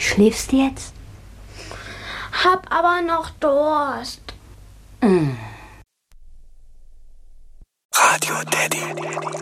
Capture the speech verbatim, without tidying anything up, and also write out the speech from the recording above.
Schläfst du jetzt? Hab aber noch Durst. Mm. Radio Daddy.